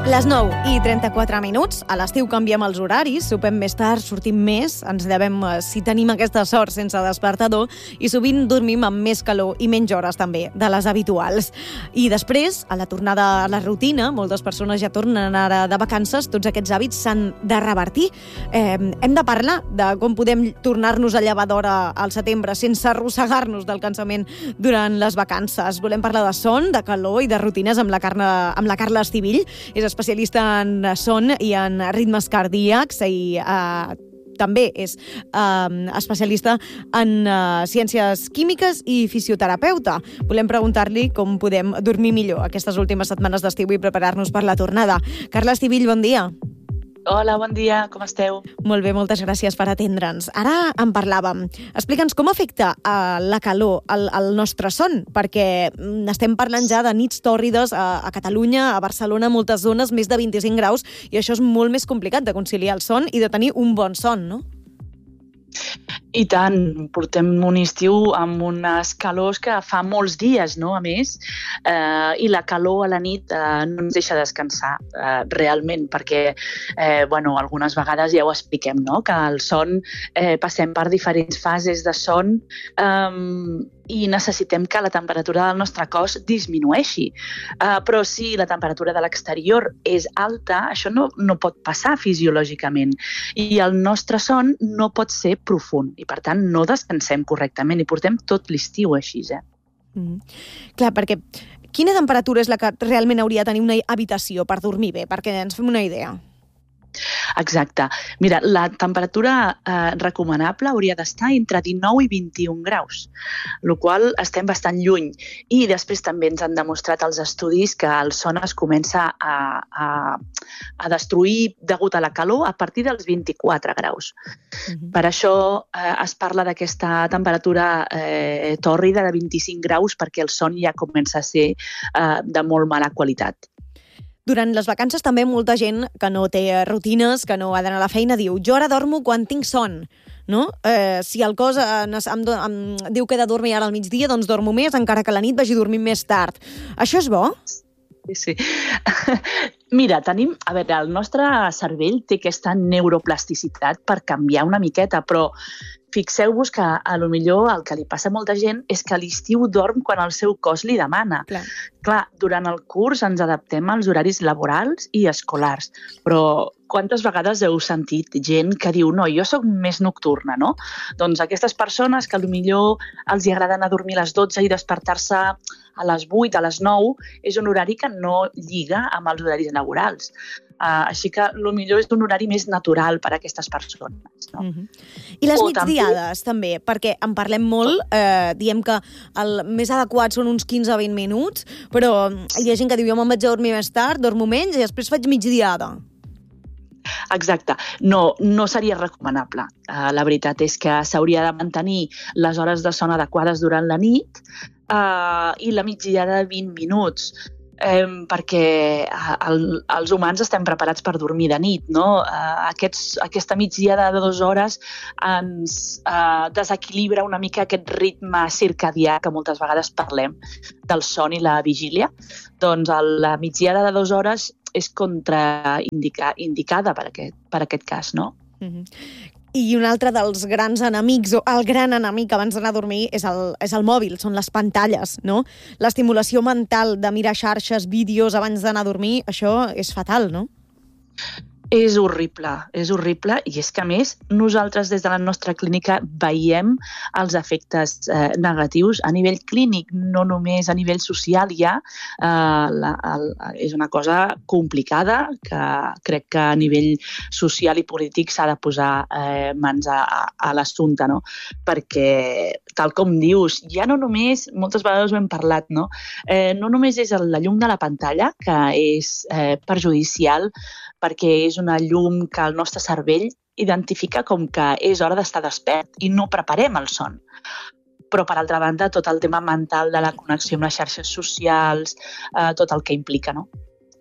Les 9:34. A l'estiu canviem els horaris, sopem més tard, sortim més, ens llevem, si tenim aquesta sort, sense despertador, i sovint dormim amb més calor i menys hores també de les habituals. I després, a la tornada a la rutina, moltes persones ja tornen ara de vacances, tots aquests hàbits s'han de revertir. Hem de parlar de com podem tornar-nos a llevar d'hora al setembre sense arrossegar-nos del cansament durant les vacances. Volem parlar de son, de calor i de rutines amb la Carla Estivill. És especialista en son i en ritmes cardíacs i també és especialista en ciències químiques i fisioterapeuta. Volem preguntar-li com podem dormir millor aquestes últimes setmanes d'estiu i preparar-nos per la tornada. Carla Estivill, bon dia. Hola, bon dia, com esteu? Molt bé, moltes gràcies per atendre'ns. Ara en parlàvem. Explica'ns com afecta la calor al nostre son, perquè estem parlant ja de nits tòrrides a Catalunya, a Barcelona, moltes zones, més de 25 graus, i això és molt més complicat de conciliar el son i de tenir un bon son, no? I tant, portem un estiu amb unes calors que fa molts dies, no?, a més, i la calor a la nit no ens deixa descansar realment, perquè, algunes vegades ja ho expliquem, no?, que el son, passem per diferents fases de son i necessitem que la temperatura del nostre cos disminueixi. Però si la temperatura de l'exterior és alta, això no pot passar fisiològicament i el nostre son no pot ser profund i, per tant, no descansem correctament i portem tot l'estiu així, Clar, perquè quina temperatura és la que realment hauria de tenir una habitació per dormir bé? Perquè ens fem una idea. Exacte. Mira, la temperatura recomanable hauria d'estar entre 19 i 21 graus, el qual estem bastant lluny. I després també ens han demostrat els estudis que el son es comença a destruir degut a la calor a partir dels 24 graus. Per això es parla d'aquesta temperatura tòrrida de 25 graus perquè el son ja comença a ser de molt mala qualitat. Durant les vacances també molta gent que no té rutines, que no ha d'anar a la feina, diu jo ara dormo quan tinc son, no? Si el cos em diu que he de dormir ara al migdia, doncs dormo més, encara que a la nit vagi dormint més tard. Això és bo? Sí. Mira, el nostre cervell té aquesta neuroplasticitat per canviar una miqueta, però fixeu-vos que millor el que li passa a molta gent és que a l'estiu dorm quan el seu cos li demana. Clar, durant el curs ens adaptem als horaris laborals i escolars, però quantes vegades heu sentit gent que diu no, jo sóc més nocturna, no? Doncs aquestes persones que millor els agrada anar a dormir a les 12 i despertar-se a les 8, a les 9, és un horari que no lliga amb els horaris laborals. Així que millor és un horari més natural per a aquestes persones. No? I les migdiades també, perquè en parlem molt, diem que el més adequat són uns 15 o 20 minuts, però hi ha gent que diu jo me'n vaig a dormir més tard, dormo menys i després faig migdiada. Exacte. No seria recomanable. La veritat és que s'hauria de mantenir les hores de son adequades durant la nit i la migdiada de 20 minuts. Perquè els humans estem preparats per dormir de nit, no? Aquesta migdiada de 2 hores ens desequilibra una mica aquest ritme circadià que moltes vegades parlem del son i la vigília. Doncs la migdiada de 2 hores és contraindicada per aquest cas, no? I un altre dels grans enemics, o el gran enemic abans d'anar a dormir, és el mòbil, són les pantalles, no? L'estimulació mental de mirar xarxes, vídeos abans d'anar a dormir, això és fatal, no? És horrible, i és que a més nosaltres des de la nostra clínica veiem els efectes negatius a nivell clínic, no només a nivell social ja, és una cosa complicada que crec que a nivell social i polític s'ha de posar mans a l'assumpte, no? Perquè, tal com dius, ja no només, moltes vegades ho hem parlat, no? No només és la llum de la pantalla que és perjudicial perquè és una llum que el nostre cervell identifica com que és hora d'estar despert i no preparem el son. Però, per altra banda, tot el tema mental de la connexió amb les xarxes socials, tot el que implica, no?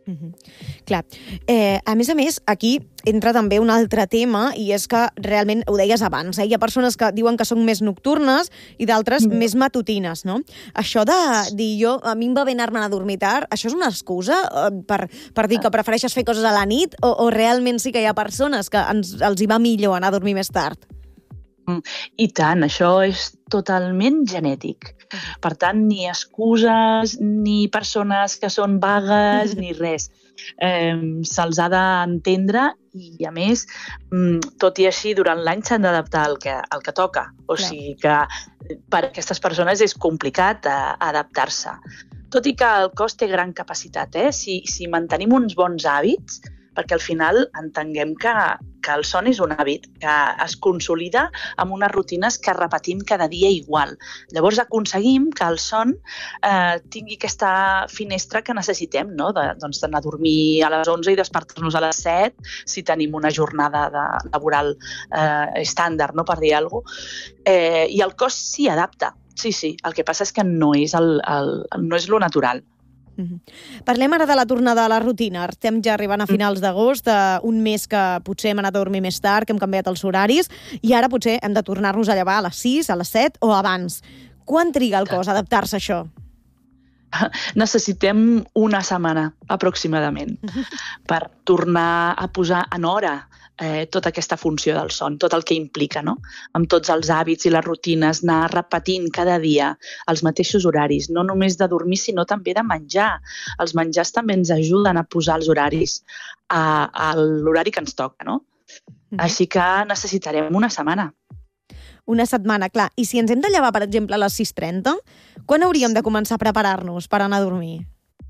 Clar. A més, aquí entra també un altre tema, i és que realment, ho deies abans, hi ha persones que diuen que són més nocturnes i d'altres més matutines, no? Això de dir a mi em va bé anar-me'n a dormir tard, això és una excusa per dir que prefereixes fer coses a la nit o realment sí que hi ha persones que els hi va millor anar a dormir més tard? I tant, això és totalment genètic. Per tant, ni excuses, ni persones que són vagues, ni res. Se'ls ha d'entendre i, a més, tot i així, durant l'any s'han d'adaptar al que toca. O sigui que per a aquestes persones és complicat adaptar-se. Tot i que el cos té gran capacitat, si mantenim uns bons hàbits, perquè al final entenguem que el son és un hàbit que es consolida amb unes rutines que repetim cada dia igual. Llavors aconseguim que el son tingui aquesta finestra que necessitem, no? Doncs d'anar a dormir a les 11 i despertar-nos a les 7 si tenim una jornada laboral estàndard, no? Per dir alguna cosa. I el cos s'hi adapta. Sí, el que passa és que no és lo natural. Parlem ara de la tornada a la rutina. Estem ja arribant a finals d'agost, un mes que potser hem anat a dormir més tard, que hem canviat els horaris, i ara potser hem de tornar-nos a llevar a les 6, a les 7 o abans. Quan triga el cos a adaptar-se a això? Necessitem una setmana, aproximadament, per tornar a posar en hora tota aquesta funció del son, tot el que implica, no? Amb tots els hàbits i les rutines, anar repetint cada dia els mateixos horaris, no només de dormir, sinó també de menjar. Els menjars també ens ajuden a posar els horaris a l'horari que ens toca, no? Així que necessitarem una setmana. Una setmana, clar. I si ens hem de llevar, per exemple, a les 6:30, quan hauríem de començar a preparar-nos per anar a dormir?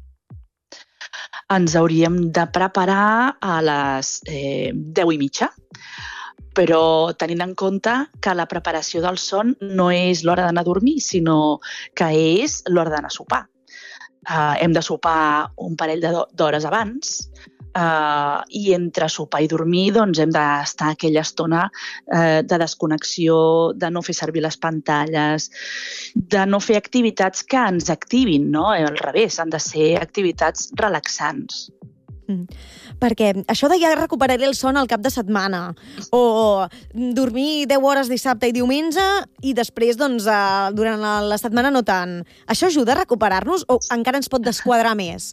Ens hauríem de preparar a les 10:30, però tenint en compte que la preparació del son no és l'hora d'anar a dormir, sinó que és l'hora d'anar a sopar. Hem de sopar un parell d'hores abans, i entre sopar i dormir doncs, hem d'estar aquella estona de desconnexió, de no fer servir les pantalles, de no fer activitats que ens activin, no? Al revés, han de ser activitats relaxants. Perquè això de ja recuperaré el son al cap de setmana, o dormir 10 hores dissabte i diumenge i després, doncs, durant la setmana no tant. Això ajuda a recuperar-nos o encara ens pot desquadrar més?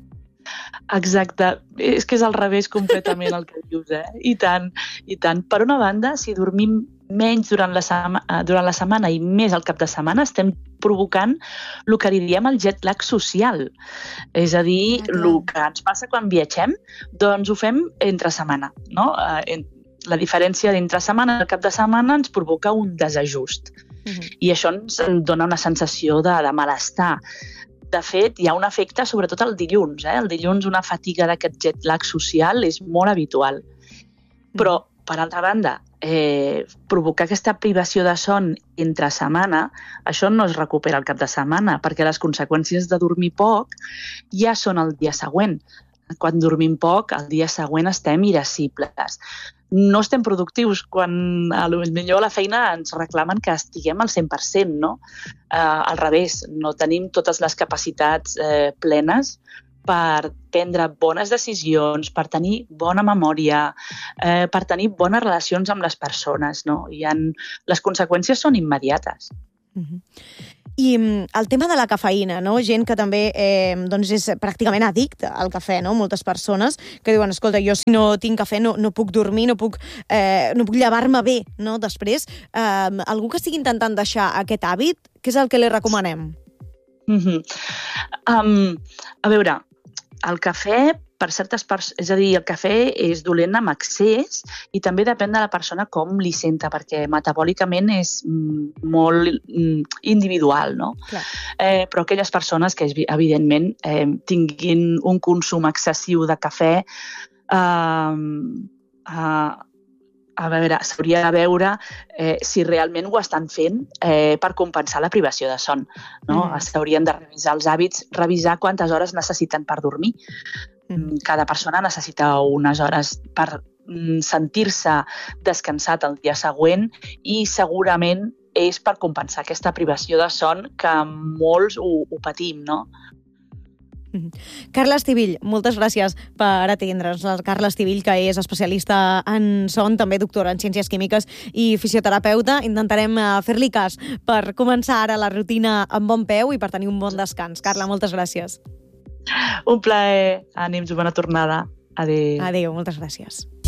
Exacte, és que és al revés completament el que dius, I tant, i tant. Per una banda, si dormim menys durant la setmana i més al cap de setmana, estem provocant el que diríem el jet lag social. És a dir, el que ens passa quan viatgem, doncs ho fem entre setmana, no? La diferència d'entre setmana i el cap de setmana ens provoca un desajust. I això ens dona una sensació de malestar. De fet, hi ha un efecte sobretot el dilluns. El dilluns una fatiga d'aquest jet lag social és molt habitual. Però, per altra banda, provocar aquesta privació de son entre setmana, això no es recupera al cap de setmana, perquè les conseqüències de dormir poc ja són el dia següent. Quan dormim poc, el dia següent estem irascibles. No estem productius quan potser a la feina ens reclamen que estiguem al 100%, no? Al revés, no tenim totes les capacitats plenes per prendre bones decisions, per tenir bona memòria, per tenir bones relacions amb les persones, no? Les conseqüències són immediates. I el tema de la cafeïna, no? Gent que també doncs és pràcticament addicta al cafè, no? Moltes persones que diuen, escolta, jo si no tinc cafè no puc dormir, no puc llevar-me bé, no? Després, algú que estigui intentant deixar aquest hàbit, què és el que li recomanem? A veure, el cafè, per certes parts, és a dir, el cafè és dolent amb excés i també depèn de la persona com li senta, perquè metabòlicament és molt individual, no? Però aquelles persones que, evidentment, tinguin un consum excessiu de cafè, s'hauria de veure si realment ho estan fent per compensar la privació de son, no? S'haurien de revisar els hàbits, revisar quantes hores necessiten per dormir. Cada persona necessita unes hores per sentir-se descansat el dia següent i segurament és per compensar aquesta privació de son que molts ho patim, no? Carla Estivill, moltes gràcies per atendre'ns. La Carla Estivill, que és especialista en son, també doctora en Ciències Químiques i fisioterapeuta. Intentarem fer-li cas per començar ara la rutina amb bon peu i per tenir un bon descans. Carla, moltes gràcies. Un plaer. Ànims, bona tornada. Adéu. Adéu, moltes gràcies.